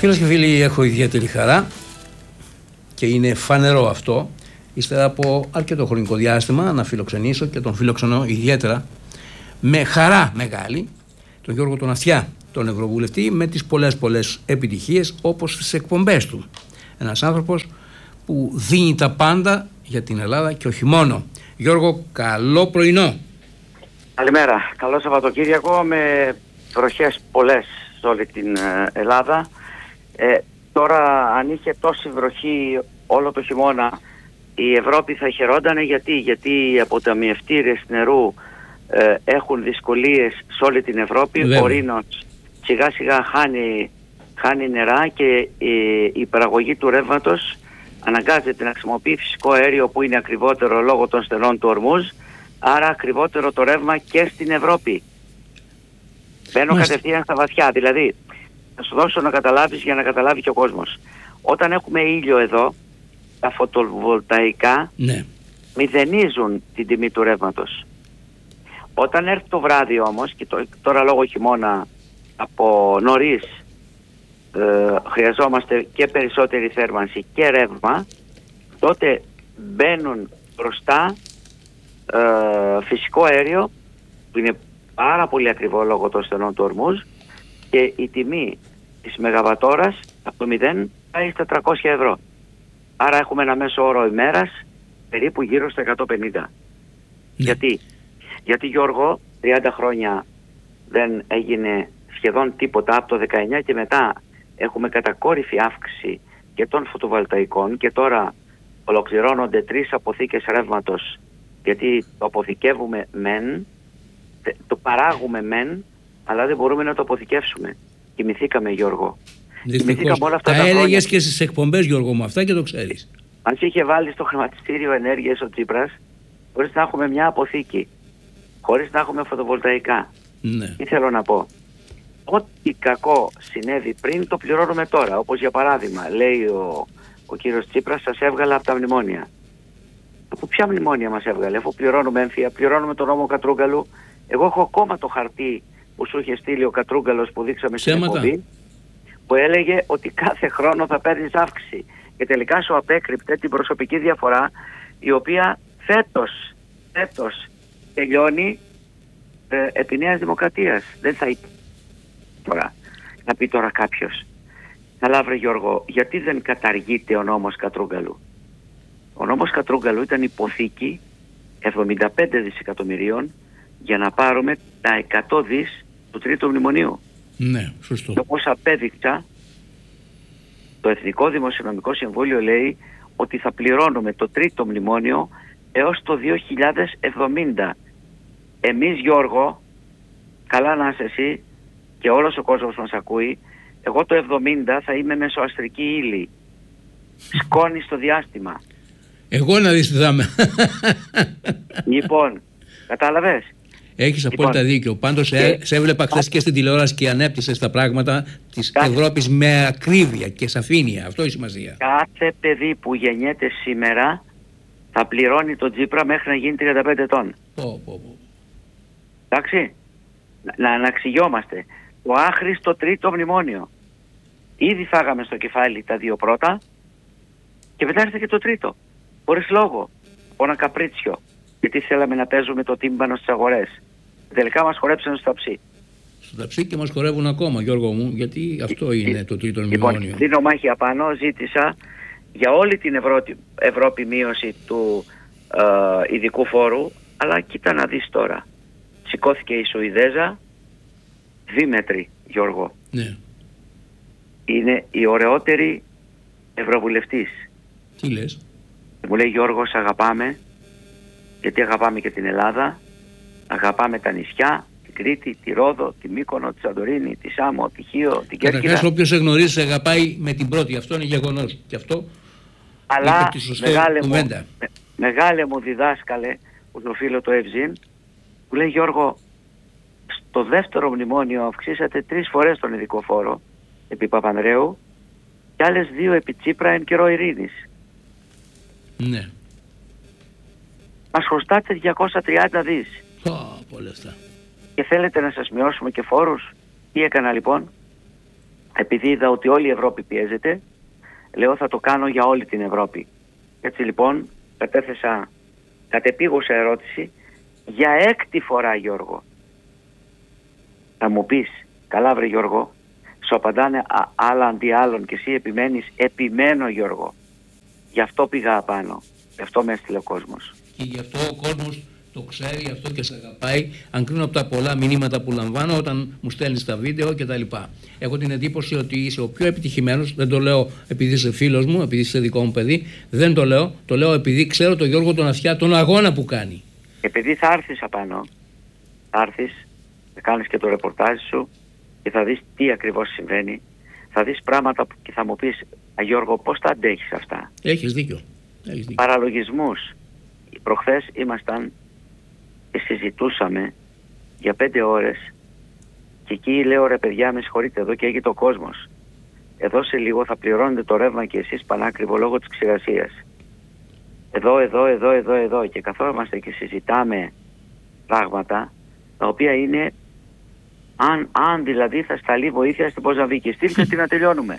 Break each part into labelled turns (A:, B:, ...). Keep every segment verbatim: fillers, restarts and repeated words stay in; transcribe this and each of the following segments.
A: Φίλες και φίλοι, έχω ιδιαίτερη χαρά και είναι φανερό αυτό, ύστερα από αρκετό χρονικό διάστημα, να φιλοξενήσω και τον φιλοξενώ ιδιαίτερα με χαρά μεγάλη τον Γιώργο τον Αυτιά, τον Ευρωβουλευτή, με τις πολλές πολλές επιτυχίες όπως στις εκπομπές του. Ένας άνθρωπος που δίνει τα πάντα για την Ελλάδα και όχι μόνο. Γιώργο, καλό πρωινό.
B: Καλημέρα. Καλό Σαββατοκύριακο με βροχές πολλές σε όλη την Ελλάδα. Ε, τώρα αν είχε τόση βροχή όλο το χειμώνα, η Ευρώπη θα χαιρόντανε. Γιατί, γιατί οι αποταμιευτήρες νερού ε, έχουν δυσκολίες σε όλη την Ευρώπη. Βέβαια. Ο Ρήνος σιγά σιγά χάνει, χάνει νερά και η, η παραγωγή του ρεύματος αναγκάζεται να χρησιμοποιεί φυσικό αέριο που είναι ακριβότερο λόγω των στενών του Ορμούζ, άρα ακριβότερο το ρεύμα και στην Ευρώπη. Μπαίνω Μάλιστα. κατευθείαν στα βαθιά, δηλαδή θα σου δώσω να καταλάβεις για να καταλάβει και ο κόσμος. Όταν έχουμε ήλιο εδώ, τα φωτοβολταϊκά ναι. μηδενίζουν την τιμή του ρεύματος. Όταν έρθει το βράδυ όμως, και τώρα λόγω χειμώνα από νωρίς ε, χρειαζόμαστε και περισσότερη θέρμανση και ρεύμα, τότε μπαίνουν μπροστά ε, φυσικό αέριο που είναι πάρα πολύ ακριβό λόγω των στενών του Ορμούζ και η τιμή της μεγαβατόρας από το μηδέν πάει στα τριακόσια ευρώ. Άρα έχουμε ένα μέσο όρο ημέρας περίπου γύρω στα εκατόν πενήντα. Ναι. Γιατί? Γιατί Γιώργο, τριάντα χρόνια δεν έγινε σχεδόν τίποτα από το δεκαεννιά και μετά έχουμε κατακόρυφη αύξηση και των φωτοβολταϊκών και τώρα ολοκληρώνονται τρεις αποθήκες ρεύματος, γιατί το αποθηκεύουμε μεν, το παράγουμε μεν, αλλά δεν μπορούμε να το αποθηκεύσουμε. Κοιμηθήκαμε, Γιώργο.
A: Δυστυχώς. Όλα αυτά τα, τα έλεγες και στις εκπομπές, Γιώργο, μου αυτά και το ξέρεις.
B: Αν σε είχε βάλει στο χρηματιστήριο ενέργειας ο Τσίπρας, χωρίς να έχουμε μια αποθήκη, χωρίς να έχουμε φωτοβολταϊκά.
A: Ναι.
B: Τι θέλω να πω? Ό,τι κακό συνέβη πριν το πληρώνουμε τώρα. Όπως για παράδειγμα λέει ο, ο κύριος Τσίπρας, σας έβγαλα από τα μνημόνια. Από ποια μνημόνια μας έβγαλε? Αφού πληρώνουμε έμφυα, πληρώνουμε τον νόμο Κατρούγκαλου. Εγώ έχω ακόμα το χαρτί που σου είχε στείλει ο Κατρούγκαλος που δείξαμε στην εκπομπή, που έλεγε ότι κάθε χρόνο θα παίρνεις αύξηση. Και τελικά σου απέκρυπτε την προσωπική διαφορά, η οποία φέτος, φέτος τελειώνει ε, επί Νέας Δημοκρατίας. Δεν θα είπε τώρα. Να πει τώρα κάποιος, καλά βρε Γιώργο, γιατί δεν καταργείται ο νόμος Κατρούγκαλου? Ο νόμος Κατρούγκαλου ήταν υποθήκη εβδομήντα πέντε δισεκατομμυρίων για να πάρουμε τα εκατό δις του τρίτου μνημονίου.
A: Ναι, σωστό.
B: Και όπως απέδειξα, το Εθνικό Δημοσιονομικό Συμβούλιο λέει ότι θα πληρώνουμε το τρίτο μνημόνιο έως το δύο χιλιάδες εβδομήντα. Εμείς, Γιώργο, καλά να είσαι εσύ και όλος ο κόσμος μας ακούει, εγώ το εβδομήντα θα είμαι μεσοαστρική ύλη. Σκόνη στο διάστημα.
A: Εγώ να δεις τι θα είμαι.
B: Λοιπόν, κατάλαβες?
A: Έχεις λοιπόν απόλυτα δίκιο. Πάντως και... σε έβλεπα χθες και στην τηλεόραση και ανέπτυσες τα πράγματα της κάθε... Ευρώπης με ακρίβεια και σαφήνεια. Αυτό η σημασία. Κάθε
B: παιδί που γεννιέται σήμερα θα πληρώνει τον Τσίπρα μέχρι να γίνει τριάντα πέντε ετών.
A: Πω, πω, πω.
B: Εντάξει. Να, να αναξιγιόμαστε. Το άχρηστο τρίτο μνημόνιο. Ήδη φάγαμε στο κεφάλι τα δύο πρώτα και μετά έρθε και το τρίτο. Χωρίς λόγο. Από ένα καπρίτσιο. Γιατί θέλαμε να παίζουμε το τύμπανο στις αγορές. Τελικά μας χορέψαν στο ταψί.
A: Στο ταψί και μας χορεύουν ακόμα, Γιώργο μου, γιατί αυτό είναι ε, το τρίτο
B: λοιπόν,
A: μνημόνιο.
B: Δίνω μάχη απάνω, ζήτησα για όλη την Ευρώπη, Ευρώπη μείωση του ε, ειδικού φόρου, αλλά κοίτα να δεις τώρα. Σηκώθηκε η Σουηδέζα, δίμετρη, Γιώργο.
A: Ναι.
B: Είναι η ωραιότερη ευρωβουλευτής.
A: Τι λες?
B: Μου λέει, Γιώργο, σ' αγαπάμε, γιατί αγαπάμε και την Ελλάδα, αγαπάμε τα νησιά, την Κρήτη, τη Ρόδο, τη Μύκονο, τη Σαντορίνη, τη Σάμο, τη Χίο, την Κέρκυρα.
A: Καταρχάς, όποιος σε γνωρίζει σε αγαπάει με την πρώτη, αυτό είναι γεγονός. Και αυτό
B: αλλά μεγάλε μου, με, μεγάλε μου διδάσκαλε, που το φίλο το Ευζήν, που λέει, Γιώργο, στο δεύτερο μνημόνιο αυξήσατε τρεις φορές τον ειδικό φόρο επί Παπανδρέου και άλλες δύο επί Τσίπρα εν καιρό ειρήνης.
A: Ναι.
B: Μας χρωστάτε διακόσια τριάντα δις.
A: Πω, λεφτά.
B: Και θέλετε να σας μειώσουμε και φόρους? Τι έκανα λοιπόν? επειδή είδα ότι όλη η Ευρώπη πιέζεται, λέω θα το κάνω για όλη την Ευρώπη. Έτσι λοιπόν κατέθεσα κατεπίγουσα ερώτηση για έκτη φορά, Γιώργο. Θα μου πεις, καλά βρε Γιώργο, σου απαντάνε α, άλλα αντί άλλων και εσύ επιμένεις. Επιμένω, Γιώργο. Γι' αυτό πήγα απάνω. Γι' αυτό με έστειλε ο κόσμος.
A: Και γι' αυτό ο κόσμος το ξέρει, γι' αυτό και σε αγαπάει. Αν κρίνω από τα πολλά μηνύματα που λαμβάνω όταν μου στέλνεις τα βίντεο κτλ. Έχω την εντύπωση ότι είσαι ο πιο επιτυχημένος. Δεν το λέω επειδή είσαι φίλος μου, επειδή είσαι δικό μου παιδί. Δεν το λέω. Το λέω επειδή ξέρω τον Γιώργο τον Αυτιά, τον αγώνα που κάνει.
B: Επειδή θα έρθεις απάνω, θα έρθεις, θα κάνεις και το ρεπορτάζ σου και θα δεις τι ακριβώς συμβαίνει. Θα δεις πράγματα που και θα μου πεις, Α, Γιώργο, πώς τα αντέχεις αυτά.
A: Έχεις δίκιο. Έχεις δίκιο.
B: Παραλογισμούς. Προχθές ήμασταν και συζητούσαμε για πέντε ώρες και εκεί λέω, ρε παιδιά, με συγχωρείτε, εδώ και έγινε ο κόσμος. Εδώ σε λίγο θα πληρώνετε το ρεύμα και εσείς πανάκριβο λόγω της ξηρασίας. Εδώ, εδώ, εδώ, εδώ, εδώ. Και καθόμαστε και συζητάμε πράγματα τα οποία είναι, αν, αν δηλαδή θα σταλεί βοήθεια στην Ποζαμβίκη, στείλτε τι να τελειώνουμε.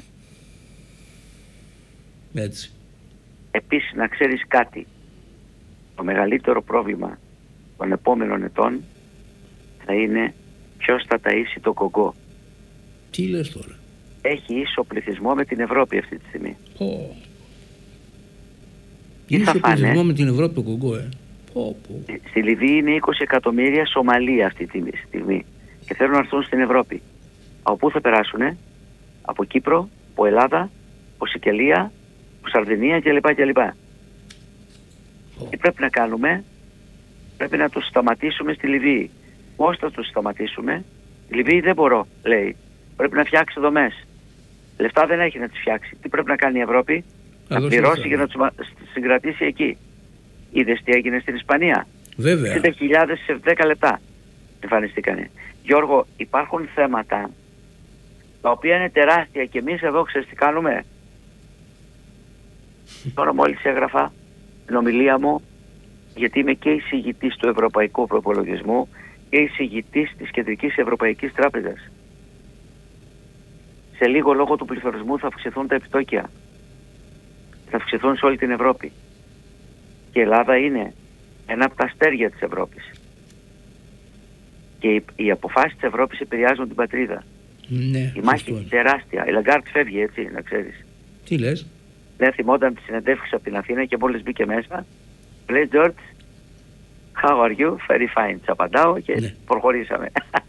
A: Έτσι.
B: Επίσης να ξέρεις κάτι. Το μεγαλύτερο πρόβλημα των επόμενων ετών θα είναι ποιος θα ταΐσει το Κογκό.
A: Τι λες τώρα.
B: Έχει ίσο πληθυσμό με την Ευρώπη αυτή τη στιγμή.
A: Oh.
B: Τι θα
A: ίσο
B: φάνε.
A: πληθυσμό με την Ευρώπη το Κογκό, ε. Oh, oh.
B: Στη Λιβύη είναι είκοσι εκατομμύρια Σομαλία αυτή τη στιγμή και θέλουν να έρθουν στην Ευρώπη. Από πού θα περάσουνε? Από Κύπρο, από Ελλάδα, από Σικελία, από Σαρδινία κλπ. κλπ. Oh. Τι πρέπει να κάνουμε? Πρέπει να τους σταματήσουμε στη Λιβύη. Πώς θα τους σταματήσουμε? Η Λιβύη δεν μπορώ, λέει. Πρέπει να φτιάξει δομές. Λεφτά δεν έχει να τις φτιάξει. Τι πρέπει να κάνει η Ευρώπη? Να, να πληρώσει για να τους συγκρατήσει εκεί. Είδες τι έγινε στην Ισπανία?
A: Βέβαια.
B: εξήντα χιλιάδες σε δέκα λεπτά εμφανιστήκανε. Γιώργο, υπάρχουν θέματα τα οποία είναι τεράστια και εμείς εδώ ξέρεις τι κάνουμε? Τώρα μόλις έγραφα την ομιλία μου, γιατί είμαι και εισηγητής του Ευρωπαϊκού Προπολογισμού και εισηγητής της Κεντρικής Ευρωπαϊκής Τράπεζας. Σε λίγο λόγω του πληθωρισμού θα αυξηθούν τα επιτόκια. Θα αυξηθούν σε όλη την Ευρώπη. Και η Ελλάδα είναι ένα από τα αστέρια της Ευρώπης. Και οι, οι αποφάσεις της Ευρώπης επηρεάζουν την πατρίδα.
A: Ναι,
B: η μάχη είναι τεράστια. Η Λαγκάρτ φεύγει, έτσι, να ξέρεις.
A: Τι λες?
B: Δεν θυμόταν τη συνεντεύξη από την Αθήνα και μόλις μπήκε μέσα. Λέει, George, how are you? Very fine. Της απαντάω και ναι. Προχωρήσαμε.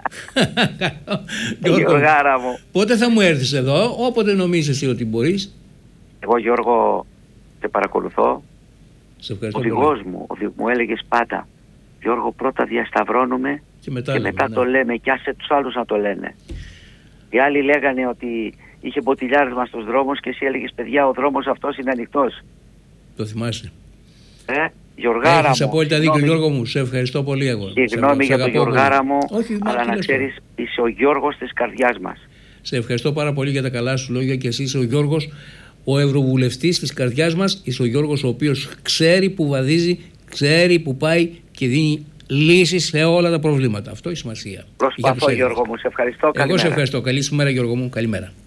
B: Γιώργαρα μου.
A: Πότε θα μου έρθεις εδώ? Όποτε νομίζεις εσύ ότι μπορείς.
B: Εγώ, Γιώργο, σε παρακολουθώ.
A: Σε ευχαριστώ.
B: Ο οδηγός μου, ο, μου έλεγες πάντα, Γιώργο, πρώτα διασταυρώνουμε και μετά, και μετά ναι. το λέμε και άσε τους άλλους να το λένε. Οι άλλοι λέγανε ότι είχε μποτιλιάρισμα στους δρόμους και εσύ έλεγες, παιδιά, ο δρόμος αυτός είναι ανοιχτός.
A: Το θυμάσαι.
B: Ε, Γιωργάρα
A: Έχεις
B: μου.
A: απόλυτα δίκιο, Γιώργο μου. Σε ευχαριστώ πολύ εγώ.
B: Συγγνώμη για τον Γιωργάρα μου, όχι, αλλά να ξέρεις, είσαι ο Γιώργος της καρδιάς μας.
A: Σε ευχαριστώ πάρα πολύ για τα καλά σου λόγια και εσύ είσαι ο Γιώργος, ο Ευρωβουλευτής της καρδιάς μας. Είσαι ο Γιώργος ο οποίος ξέρει που βαδίζει, ξέρει που πάει και δίνει λύσεις σε όλα τα προβλήματα. Αυτό έχει σημασία.
B: Προσπαθώ, Γιώργο μου. Σε ευχαριστώ.
A: Εγώ σε ευχαριστώ. Καλή σου μέρα, Γιώργο μου. Καλημέρα.